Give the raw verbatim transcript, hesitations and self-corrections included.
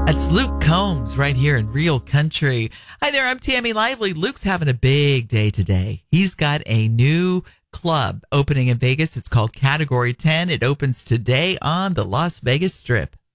That's Luke Combs right here in Real Country. Hi there, I'm Tammy Lively. Luke's having a big day today. He's got a new club opening in Vegas. It's called Category ten. It opens today on the Las Vegas Strip.